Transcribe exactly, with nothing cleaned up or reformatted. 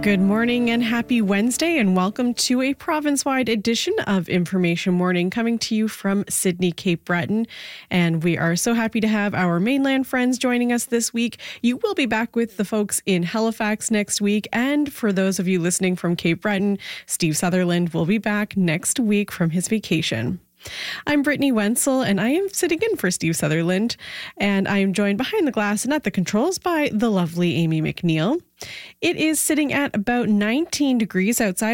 Good morning and happy Wednesday, and welcome to a province-wide edition of Information Morning coming to you from Sydney, Cape Breton. And we are so happy to have our mainland friends joining us this week. You will be back with the folks in Halifax next week. And for those of you listening from Cape Breton, Steve Sutherland will be back next week from his vacation. I'm Brittany Wenzel, and I am sitting in for Steve Sutherland, and I am joined behind the glass and at the controls by the lovely Amy McNeil. It is sitting at about nineteen degrees outside.